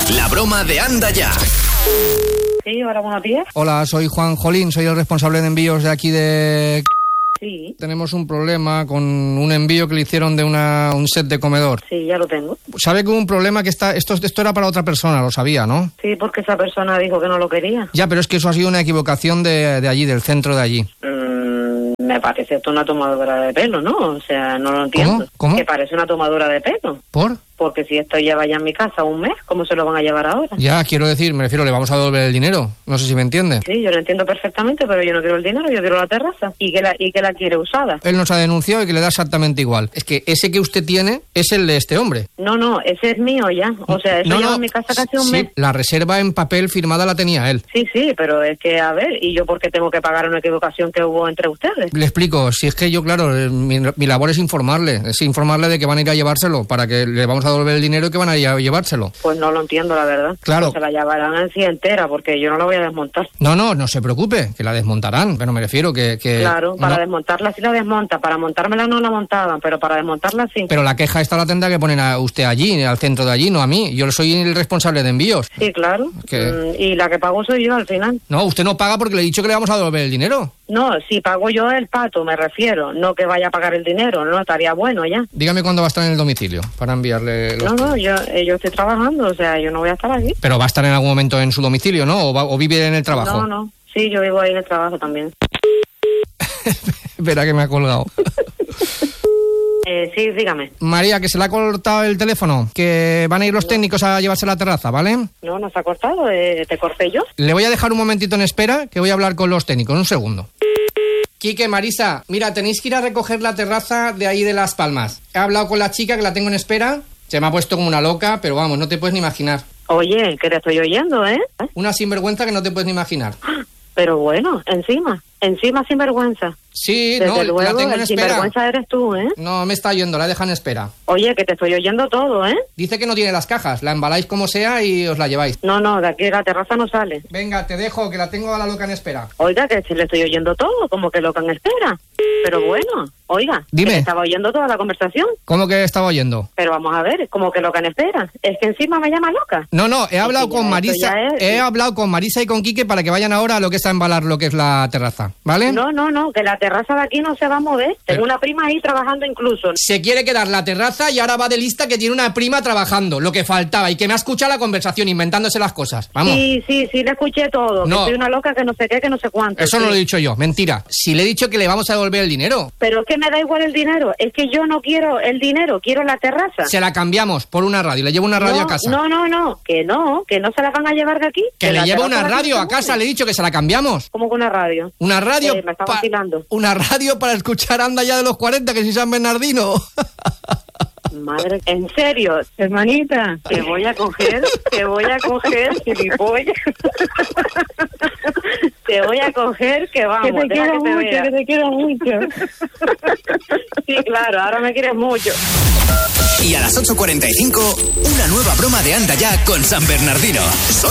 La broma de Anda Ya. Sí, hola, buenos días. Hola, soy Juan Jolín, soy el responsable de envíos de aquí de... Sí. Tenemos un problema con un envío que le hicieron de un set de comedor. Sí, ya lo tengo. ¿Sabe que hubo un problema que esto era para otra persona, lo sabía, ¿no? Sí, porque esa persona dijo que no lo quería. Ya, pero es que eso ha sido una equivocación de allí, del centro de allí. Me parece esto una tomadura de pelo, ¿no? O sea, no lo entiendo. ¿Cómo? Que parece una tomadura de pelo. ¿Por? Porque si esto lleva ya en mi casa un mes, ¿cómo se lo van a llevar ahora? Ya, quiero decir, me refiero, le vamos a devolver el dinero. No sé si me entiende. Sí, yo lo entiendo perfectamente, pero yo no quiero el dinero, yo quiero la terraza. ¿Y que la quiere usada? Él nos ha denunciado y que le da exactamente igual. Es que ese que usted tiene es el de este hombre. No, ese es mío ya. O sea, eso lleva en mi casa casi un mes. Sí, la reserva en papel firmada la tenía él. Sí, pero es que, a ver, ¿y yo por qué tengo que pagar una equivocación que hubo entre ustedes? Le explico, si es que yo, claro, mi labor es informarle de que van a ir a llevárselo, para que le vamos a devolver el dinero y que van a ir a llevárselo. Pues no lo entiendo, la verdad. Claro. Pues se la llevarán en sí entera, porque yo no la voy a desmontar. No se preocupe, que la desmontarán, pero me refiero que Claro, para no. desmontarla sí la desmonta, para montármela no la montaban, pero para desmontarla sí. Pero la queja esta la tendrá que poner a usted allí, al centro de allí, no a mí. Yo soy el responsable de envíos. Sí, claro. Y la que pago soy yo al final. No, usted no paga porque le he dicho que le vamos a devolver el dinero. No, si pago yo el pato, me refiero, no que vaya a pagar el dinero, no, estaría bueno ya. Dígame cuándo va a estar en el domicilio para enviarle los... No, yo estoy trabajando, o sea, yo no voy a estar aquí. Pero va a estar en algún momento en su domicilio, ¿no? O vive en el trabajo. No, sí, yo vivo ahí en el trabajo también. Espera que me ha colgado. Sí, dígame. María, que se le ha cortado el teléfono, que van a ir los técnicos a llevarse la terraza, ¿vale? No se ha cortado, te corté yo. Le voy a dejar un momentito en espera, que voy a hablar con los técnicos, un segundo. Quique, Marisa, mira, tenéis que ir a recoger la terraza de ahí de Las Palmas. He hablado con la chica, que la tengo en espera. Se me ha puesto como una loca, pero vamos, no te puedes ni imaginar. Oye, que te estoy oyendo, ¿eh? Una sinvergüenza que no te puedes ni imaginar. Pero bueno, encima sinvergüenza. Sí, Desde no, luego, la tengo en el espera. sinvergüenza eres tú, ¿eh? No, me está oyendo, la dejan en espera. Oye, que te estoy oyendo todo, ¿eh? Dice que no tiene las cajas, la embaláis como sea y os la lleváis. No, de aquí de la terraza no sale. Venga, te dejo, que la tengo a la loca en espera. Oiga, que si le estoy oyendo todo, como que loca en espera. Pero bueno, oiga, dime. Que estaba oyendo toda la conversación. ¿Cómo que estaba oyendo? Pero vamos a ver, como que loca en espera. Es que encima me llama loca. No, he hablado con Marisa. He hablado con Marisa y con Quique para que vayan ahora a lo que es a embalar lo que es la terraza, ¿vale? No, que la terraza de aquí no se va a mover. Tengo una prima ahí trabajando incluso. Se quiere quedar la terraza y ahora va de lista que tiene una prima trabajando, lo que faltaba, y que me ha escuchado la conversación inventándose las cosas. Vamos. Sí, le escuché todo. No. Que soy una loca que no sé qué, que no sé cuánto. Eso no lo he dicho yo, mentira. Si le he dicho que le vamos a devolver el dinero. Pero es que me da igual el dinero. Es que yo no quiero el dinero, quiero la terraza. Se la cambiamos por una radio, le llevo una radio a casa. No, que no se la van a llevar de aquí. Que le llevo una radio a casa, le he dicho que se la cambiamos. ¿Cómo que una radio? Una radio. Me está vacilando. Una radio para escuchar Anda Ya de los 40, que si San Bernardino. Madre, en serio, hermanita, te voy a coger, gilipollas. Te voy a coger, que vamos. Que te quiero mucho. Sí, claro, ahora me quieres mucho. Y a las 8:45, una nueva broma de Anda Ya con San Bernardino.